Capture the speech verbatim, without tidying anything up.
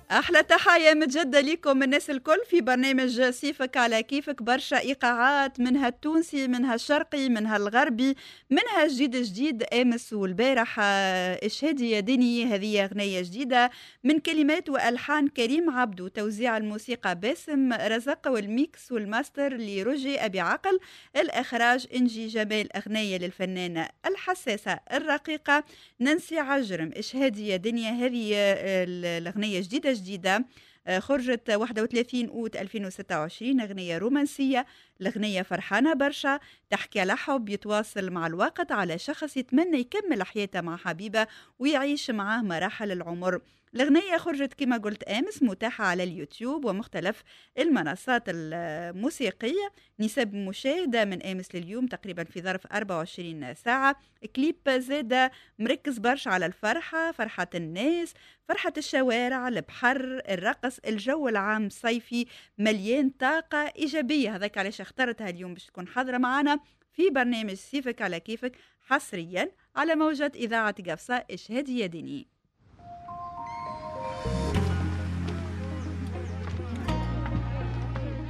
أحلى تحية متجدة لكم الناس الكل في برنامج سيفك على كيفك. برشا إيقاعات، منها التونسي، منها الشرقي، منها الغربي، منها جديد جديد أمس والبارح. آه، إشهادي يا ديني، هذه أغنية جديدة من كلمات وألحان كريم عبدو، توزيع الموسيقى باسم رزق، والميكس والماستر لرجي أبي عقل، الإخراج إنجي جمال. أغنية للفنانة الحساسة الرقيقة نانسي عجرم. إشهادي يا دنيا، هذه آه، الأغنية جديدة جديدة، آه، خرجت واحد وثلاثين أوت ألفين وستة وعشرين. أغنية رومانسية، الأغنية فرحانة برشا، تحكي على حب يتواصل مع الوقت، على شخص يتمنى يكمل حياته مع حبيبة ويعيش معاه مراحل العمر. الأغنية خرجت كما قلت أمس، متاحة على اليوتيوب ومختلف المنصات الموسيقية. نسب مشاهدة من أمس لليوم تقريبا في ظرف أربعة وعشرين ساعة. كليب زادة مركز برشا على الفرحة، فرحة الناس، فرحة الشوارع، البحر، الرقص، الجو العام صيفي مليان طاقة إيجابية. هذاك علاش اخترتها اليوم باش تكون حاضرة معنا في برنامج سيفك على كيفك، حصريا على موجة إذاعة قفصة. إشهادي يا ديني.